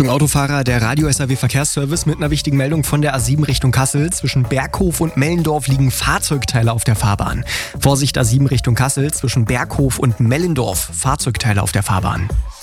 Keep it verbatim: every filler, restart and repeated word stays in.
Achtung Autofahrer, der Radio-S A W Verkehrsservice mit einer wichtigen Meldung von der A sieben Richtung Kassel. Zwischen Berghof und Mellendorf liegen Fahrzeugteile auf der Fahrbahn. Vorsicht A sieben Richtung Kassel, zwischen Berghof und Mellendorf, Fahrzeugteile auf der Fahrbahn.